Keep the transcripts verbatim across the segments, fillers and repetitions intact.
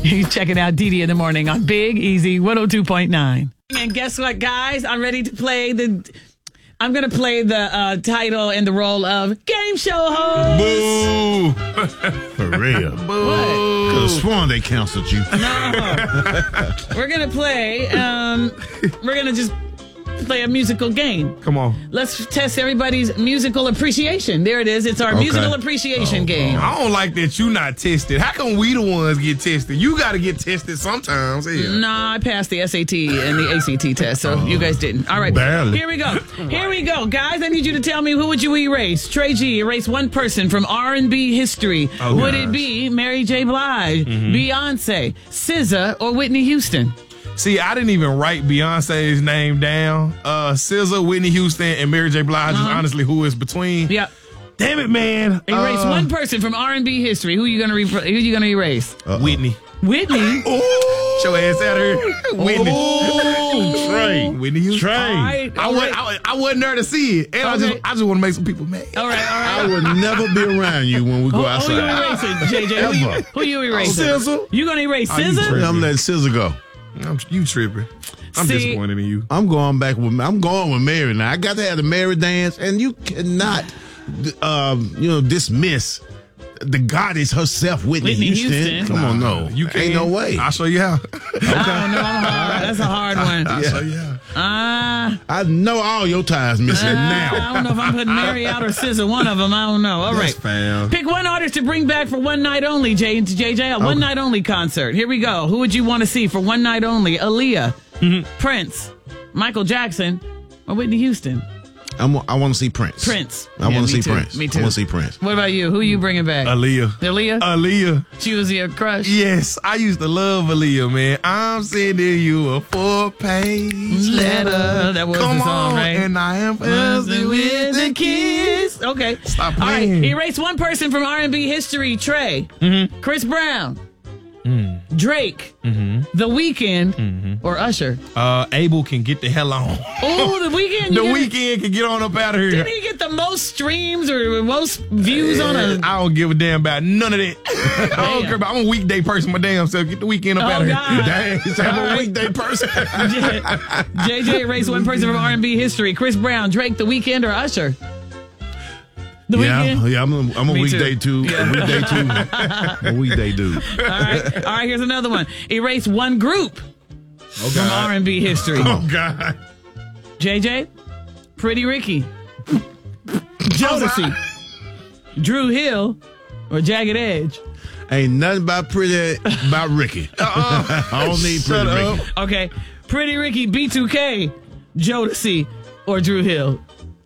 You're checking out Dee Dee in the morning on Big Easy one oh two point nine. And guess what, guys? I'm ready to play the... I'm going to play the uh, title and the role of game show host. Boo! For real. Boo! What? Could have sworn they canceled you. No. We're going to play, um, we're going to just play a musical game. Come on. Let's test everybody's musical appreciation. There it is. It's our Okay. musical appreciation Oh, game. I don't like that you not tested. How come we the ones get tested? You got to get tested sometimes. Yeah. Nah, I passed the S A T and the A C T test, so you guys didn't. All right. Barely. Here we go. Here we go. Guys, I need you to tell me, who would you erase? Trey G, erase one person from R and B history. Oh, would gosh. it be Mary J. Blige, Beyonce, S Z A, or Whitney Houston? See, I didn't even write Beyonce's name down. Uh, S Z A, Whitney Houston, and Mary J. Blige Uh-huh. is honestly who is between. Yep. Damn it, man. Erase Uh, one person from R and B history. Who you gonna re- who you gonna erase? Uh-oh. Whitney. Whitney. Oh, show ass out here. Whitney. Oh, Trey. Whitney Houston. Trey. All right. I, all wasn't, right. I, I wasn't there to see it. And I Okay. just I just want to make some people mad. All right. All right. I would never be around you when we go Who, who you outside. erasing, J J? Who you, Ever. who you erasing? S Z A. You gonna erase Oh, you S Z A? tripping. I'm letting S Z A go. I'm, you tripping. I'm See- disappointed in you. I'm going back with. I'm going with Mary now. I got to have the Mary dance, and you cannot, um, you know, dismiss the goddess herself, Whitney, Whitney Houston. Houston. Come on, no, You ain't no way. I'll show you how. I don't know. I'm hard. That's a hard one. I'll show you how. Uh, I know all your ties missing uh, now. I don't know if I'm putting Mary out or S Z A. One of them. I don't know. All right. That's fine. Pick one artist to bring back for one night only, J J. J, a one night only concert. Here we go. Who would you want to see for one night only? Aaliyah, Prince, Michael Jackson, or Whitney Houston? I'm, I want to see Prince. Prince. I Yeah, want to me see too. Prince. Me too. I want to see Prince. What about you? Who you bringing back? Aaliyah. Aaliyah? Aaliyah. She was your crush? Yes, I used to love Aaliyah, man. I'm sending you a four-page letter. That was Come the song, on, right? and I am buzzing with the kids. Okay. Stop All right. playing. Erase one person from R and B history. Trey. Mm-hmm. Chris Brown. Mm. Drake. Mm-hmm. The Weeknd. Or Usher. Uh, Abel can get the hell on. Oh, The Weeknd. The you get- Weeknd can get on up out of here. Didn't he get the most streams or most views on a... I don't give a damn about none of that. I don't Damn. care about. I'm a weekday person, my damn self. Get the weekend up Oh, out of here. God. Dang, I'm All a right. weekday person. J J erased one person from R and B history. Chris Brown, Drake, The Weeknd, or Usher? The yeah, Weeknd? yeah, I'm a, I'm a Me weekday too. too. Yeah. A weekday too. A weekday dude. All right. All right, here's another one. Erase one group Oh from R and B history. Oh God. J J, Pretty Ricky, Jodeci, Drew Hill, or Jagged Edge? Ain't nothing about pretty about Ricky. Uh-uh. I don't need Shut pretty up. Ricky. Okay, Pretty Ricky, B two K, Jodeci, or Drew Hill?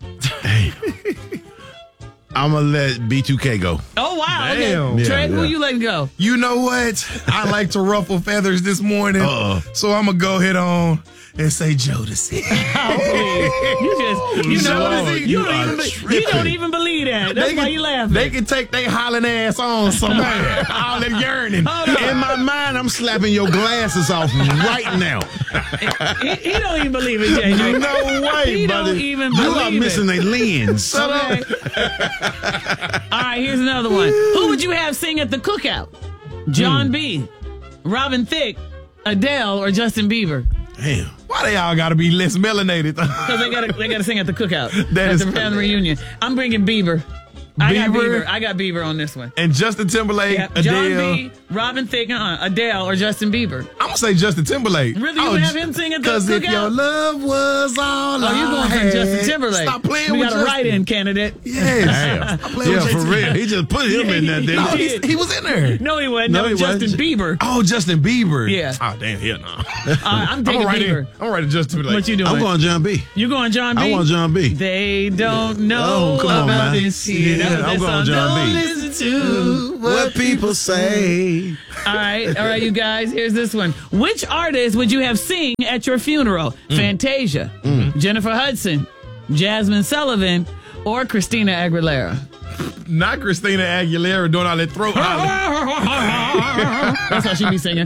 I'm gonna let B two K go. Oh, wow. Damn. Okay. Yeah, Trey, who yeah. you letting go? You know what? I like to ruffle feathers this morning. Uh-uh. So I'm going to go ahead on and say Jodeci. You just, you know, Jodeci, you, you don't are even, be- you tripping. don't even believe that. That's They why can- you laughing. They can take their hollering ass on somewhere. All that yearning. Hold on. In my mind, I'm slapping your glasses off right now. he, he don't even believe it, J J. No way, He buddy. don't even you are believe missing it. a lens. Okay. All right, here's another one. Who would you have sing at the cookout? John Hmm. B., Robin Thicke, Adele, or Justin Bieber? Damn. Why they all got to be less melanated? Because they gotta they gotta sing at the cookout. That at is the family reunion. I'm bringing Bieber. I got Bieber? Bieber. I got Bieber on this one. And Justin Timberlake, Yeah, Adele. John B., Robin Thicke, uh, Adele, or Justin Bieber. I'm going to say Justin Timberlake. Really? You would have him sing at the Because if cookout? your love was all Oh, you I going had. for Justin Timberlake? Stop playing we with got a Justin. write-in candidate. Yes. Damn. Stop playing Yeah, with for Justin. real. He just put him in there, He didn't No, he? he's- he was in there. No, he wasn't. No, that was he Justin wasn't. Bieber. Oh, Justin Bieber. Yeah. Oh, damn. Yeah, no. Uh, I'm I'm taking right Bieber. in. I'm right to Justin Timberlake. What you doing? I'm going John B. You going John B? I want John B. They don't know Oh, come on, about man. this here. Yeah, That was I'm that going song. John Don't B. listen to What people say. All right, all right, you guys. Here's this one. Which artist would you have sing at your funeral? Mm. Fantasia, Jennifer Hudson, Jasmine Sullivan, or Christina Aguilera? Not Christina Aguilera doing all that throat hollering. That's how she be singing.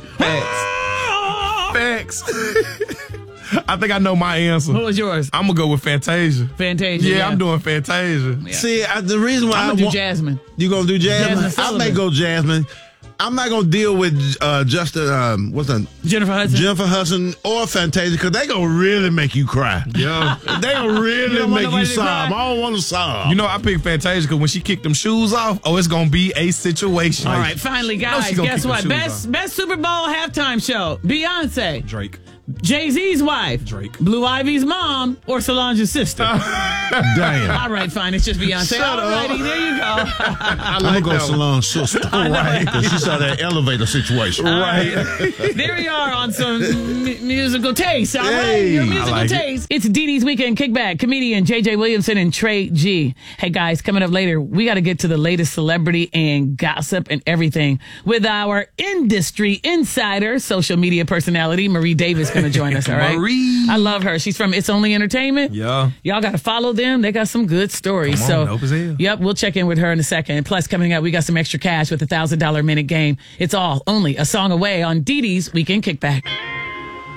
Facts. I think I know my answer. What was yours? I'm going to go with Fantasia. Fantasia. Yeah, I'm doing Fantasia. Yeah. See, I, the reason why I'm I gonna do want, Jasmine. You gonna do Jasmine? Jasmine I may Sullivan. go Jasmine. I'm not gonna deal with uh, Justin. Um, what's that? Jennifer Hudson. Jennifer Hudson or Fantasia because they gonna really make you cry. Yeah. They gonna really don't want make you nobody to sob. cry? I don't want to sob. You know, I picked Fantasia because when she kicked them shoes off, oh, it's going to be a situation. All right, finally, know guys, she gonna guess keep them what? shoes Best on. best Super Bowl halftime show: Beyonce, Drake. Jay-Z's wife, Drake. Blue Ivy's mom, or Solange's sister. Damn. All right, fine. It's just Beyonce. Shut All up. righty, there you go. I like go Solange's sister. Right. Because she saw that elevator situation. Right. There we are on some m- musical taste. All right, Hey, your I musical like it. taste. It's Dee Dee's Weekend Kickback. Comedian J J Williamson and Trey G. Hey guys, coming up later, we got to get to the latest celebrity and gossip and everything with our industry insider, social media personality Marie Davis going to join us. All right, Marie. I love her. She's from It's Only Entertainment. Yeah. Y'all got to follow them. They got some good stories. Come on, so, dope as hell. yep, we'll check in with her in a second. Plus, coming up, we got some extra cash with a thousand dollar minute game. It's all only a song away on Dee Dee's Weekend Kickback.